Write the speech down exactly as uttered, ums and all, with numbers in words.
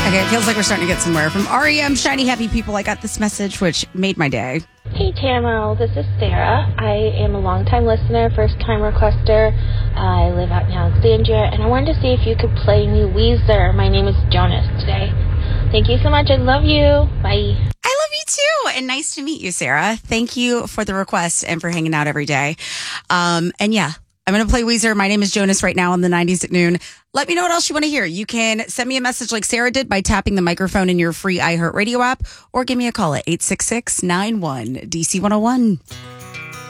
Okay, it feels like we're starting to get somewhere. From R E M, Shiny Happy People, I got this message, which made my day. Hey, Tamo. This is Sarah. I am a longtime listener, first-time requester. I live out in Alexandria, and I wanted to see if you could play me Weezer. My name is Jonas today. Thank you so much. I love you. Bye. I love you too, and nice to meet you, Sarah. Thank you for the request and for hanging out every day. Um, and yeah, I'm going to play Weezer. My name is Jonas right now on the nineties at noon. Let me know what else you want to hear. You can send me a message like Sarah did by tapping the microphone in your free iHeartRadio app, or give me a call at eight six six, nine one, D C one oh one.